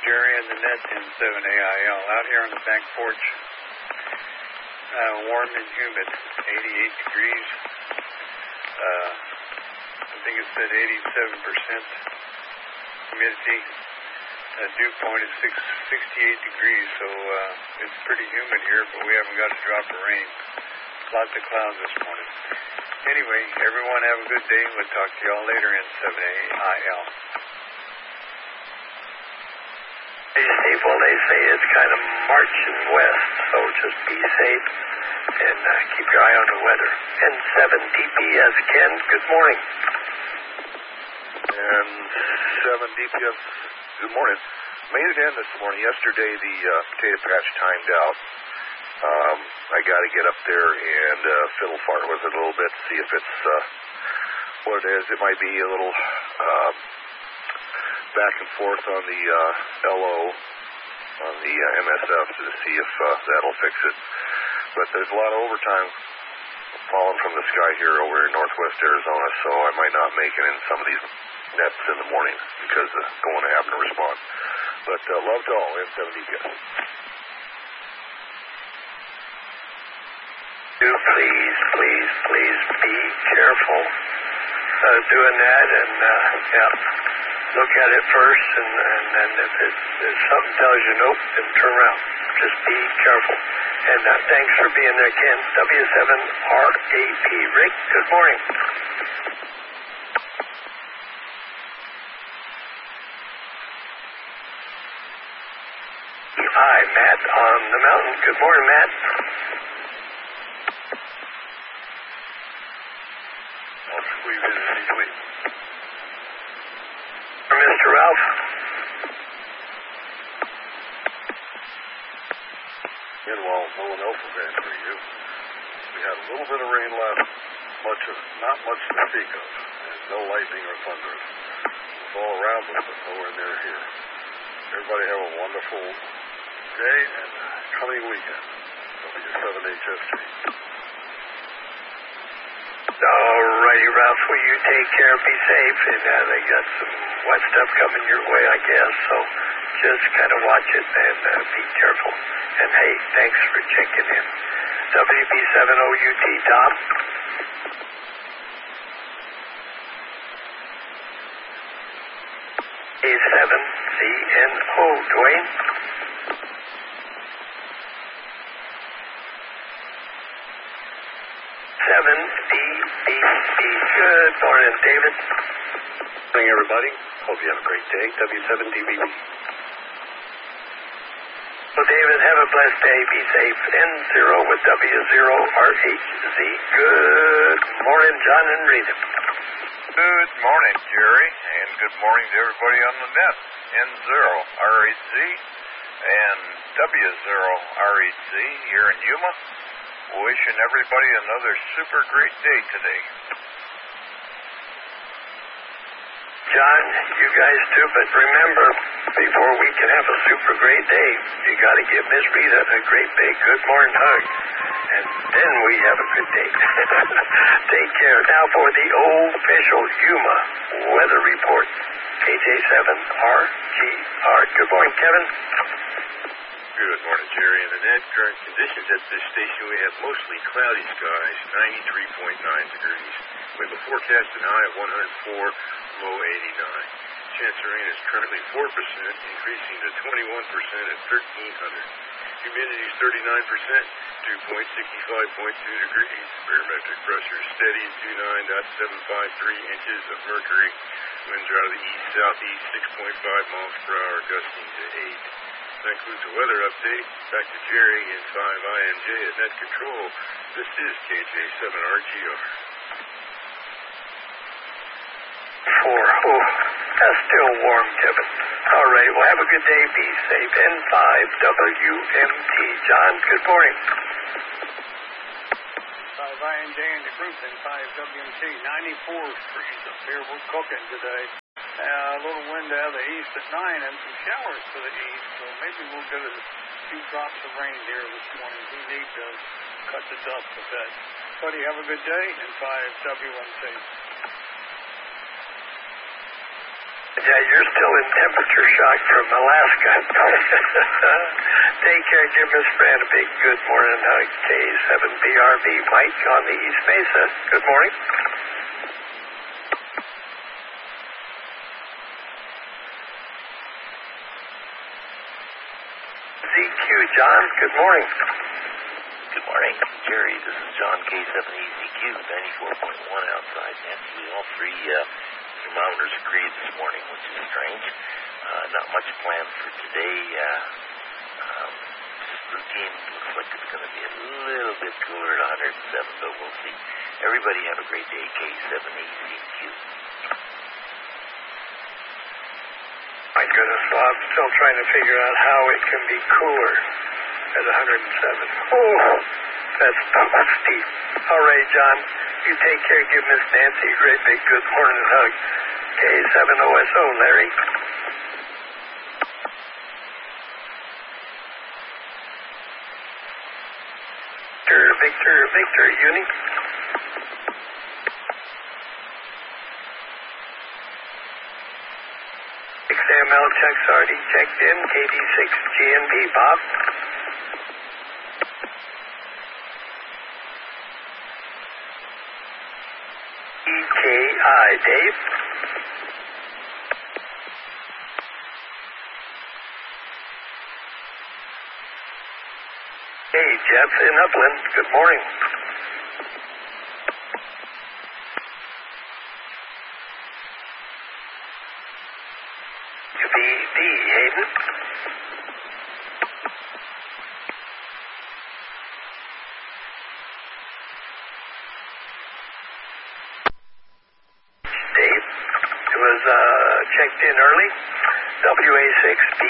Jerry and the net in 7AIL. Out here on the back porch, warm and humid, 88 degrees. I think it said 87% humidity. Dew point is 68 degrees, so it's pretty humid here, but we haven't got a drop of rain. Lots of clouds this morning. Anyway, everyone have a good day. We'll talk to y'all later in 7AIL. Well, they say it's kind of marching west, so just be safe and keep your eye on the weather. N7 DPS, Ken, good morning. And 7 DPS, good morning. Made it in this morning. Yesterday the potato patch timed out. I got to get up there and fiddle fart with it a little bit, see if it's what it is. It might be a little back and forth on the LO, on the MSF to see if that'll fix it. But there's a lot of overtime falling from the sky here over in northwest Arizona, so I might not make it in some of these nets in the morning because going to happen to respond. But love to all, N7 DPS. Please be careful doing that, and look at it first, and then if something tells you nope, then turn around. Just be careful. And thanks for being there, Ken. W7RAP. Rick, good morning. Hi, Matt on the mountain. Good morning, Matt. I'll squeeze in easily. Mr. Ralph. Meanwhile, no one else is answering you. We had a little bit of rain last, not much to speak of, and no lightning or thunder. It's all around us, but nowhere near here. Everybody have a wonderful day and coming weekend. W7HSG. All righty, Ralph. Will you take care? Be safe. And they got some wet stuff coming your way, I guess. So just kind of watch it and be careful. And hey, thanks for checking in. WB7OUT, Tom. A7CNO, Dwayne. 7DBB. Good morning, David. Good morning, everybody. Hope you have a great day. W7DBB. Well, David, have a blessed day. Be safe. N0 with W0RHZ. Good morning, John and Rita. Good morning, Jerry, and good morning to everybody on the net. N0RHZ and W0RHZ here in Yuma. Wishing everybody another super great day today. John, you guys too, but remember, before we can have a super great day, you got to give Miss Rita a great big good morning hug, and then we have a good day. Take care. Now for the official Yuma weather report, KJ7RGR. Good morning, Kevin. Good morning, Jerry. In the net, current conditions at this station, we have mostly cloudy skies, 93.9 degrees. We have a forecasted high of 104, low 89. Chance of rain is currently 4%, increasing to 21% at 1300. Humidity is 39%, dew point 65.2 degrees. Barometric pressure steady at 29.753 inches of mercury. Winds are out of the east-southeast, 6.5 miles per hour, gusting to 8. That concludes the weather update. Back to Jerry in 5INJ at Net Control. This is KJ7RGR. That's still warm, Kevin. All right, well, have a good day. Be safe. N5WMT. John, good morning. 5INJ in the group in 5WMT. 94 degrees up here. We're cooking today. A little wind out of the east at 9 and some showers to the east, so maybe we'll get a few drops of rain here this morning. We need to cut the dust a bit. Buddy, have a good day, and 5WMT. Yeah, you're still in temperature shock from Alaska. Take care. Give Miss Fran a big good morning hug. K7BRB Mike on the East Mesa. Good morning. ZQ, John. Good morning. Good morning, Jerry. This is John K7ECQ, 94.1 outside. Nancy, all three thermometers agreed this morning, which is strange. Not much planned for today. Just routine. Looks like it's going to be a little bit cooler at 107, but we'll see. Everybody have a great day. K7ECQ. My goodness, well, I'm still trying to figure out how it can be cooler at 107. Oh, that's steep. All right, John, you take care. Give Miss Nancy a great big good morning hug. K7OSO, Larry. Victor, Uni. XML checks already checked in. KD6 GNB, Bob. EKI, Dave. Hey, Jeff in Upland. Good morning. VD, Hayden. Dave. It was checked in early. WA6B